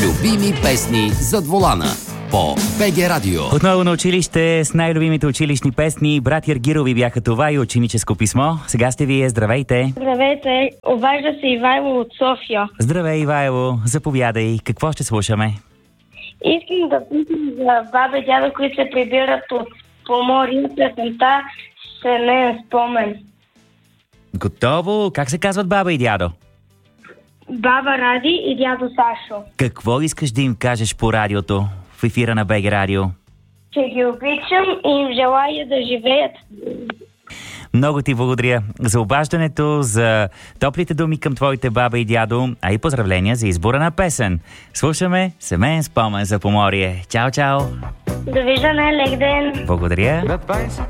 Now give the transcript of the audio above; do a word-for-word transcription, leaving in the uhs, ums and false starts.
Любими песни зад волана по БГ Радио. Отново на училище с най-любимите училищни песни. Брат Ергирови бяха това и ученическо писмо. Сега сте вие. Здравейте. Здравейте. Обажда се Ивайло от София. Здравей, Ивайло. Заповядай. Какво ще слушаме? Искам да питам за баба и дядо, които се прибират от Поморие. Песента Семеен спомен. Готово. Как се казват баба и дядо? Баба Ради и дядо Сашо. Какво искаш да им кажеш по радиото в ефира на БГ Радио? Че ги обичам и им желая да живеят. Много ти благодаря за обаждането, за топлите думи към твоите баба и дядо, а и поздравления за избора на песен. Слушаме Семеен спомен за Поморие. Чао, чао! Довиждане, лек ден! Благодаря!